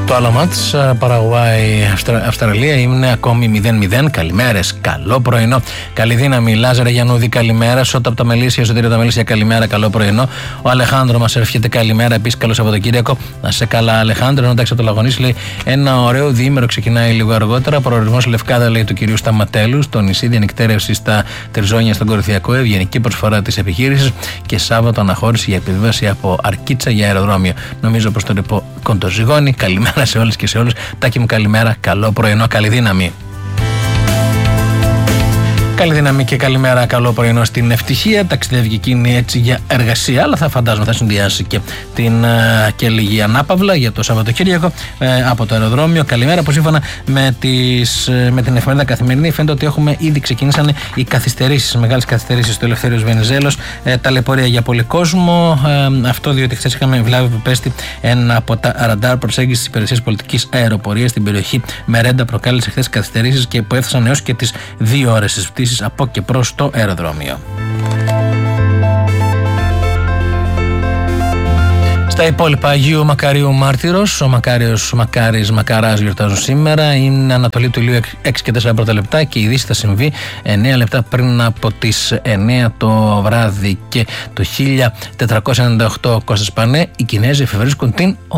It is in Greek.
Το άλλο μάτς, Παραγουάη-Αυστραλία, είναι ακόμη 0-0. Καλημέρες, καλό πρωινό. Καλή δύναμη, Λάζαρε Γιαννούδη, καλημέρα. Σώτα από τα Μελίσια, Σωτήριο τα Μελίσια, καλημέρα, καλό πρωινό. Ο Αλεχάνδρο μας ευχαριστεί, καλημέρα, επίσης καλό Σαββατοκύριακο. Να σε καλά, Αλεχάνδρο. Ενώ εντάξει, από το Λαγωνής λέει ένα ωραίο διήμερο ξεκινάει λίγο αργότερα. Προορισμός Λευκάδα, λέει, του κυρίου Σταματέλου, στο νησί, διανυκτέρευση στα Τριζόνια στον Κορινθιακό, ευγενική προσφορά της επιχείρησης και Σάββατο αναχώρηση για επιβίβαση από Αρκίτσα για αεροδρόμιο. Νομίζω προς το ρεπό Κοντοζυγώνη. Καλημέρα σε όλες και σε όλους. Τάκη μου, καλημέρα, καλό πρωινό, καλή δύναμη. Καλή δύναμη και καλημέρα, καλό πρωινό στην Ευτυχία. Ταξιδεύει και εκείνη έτσι για εργασία, αλλά θα φαντάζομαι θα συνδυάσει και λίγη ανάπαυλα για το Σαββατοκύριακο από το αεροδρόμιο. Καλημέρα, που σύμφωνα με την εφημερίδα Καθημερινή φαίνεται ότι ήδη ξεκινήσανε οι καθυστερήσεις, μεγάλες καθυστερήσεις στο Ελευθέριος Βενιζέλος. Ταλαιπωρία για πολύ κόσμο. Αυτό διότι χθες είχαμε βλάβη που πέστη ένα από τα ραντάρ προσέγγισης της υπηρεσίας πολιτικής αεροπορίας στην περιοχή Μερέντα. Προκάλεσε χθες καθυστερήσεις και που έφτασαν έως και τις 2 ώρες της πτήσης από και προς το αεροδρόμιο. Στα υπόλοιπα, Αγίου Μακαρίου Μάρτυρος, ο Μακάρης Μακαράς γιορτάζουν σήμερα. Είναι Ανατολή του Ηλίου 6 και 4 πρώτα λεπτά και η Δύση θα συμβεί 9 λεπτά πριν από τις 9 το βράδυ. Και το 1498 Κώστας Πανέ, οι Κινέζοι εφευρίσκουν την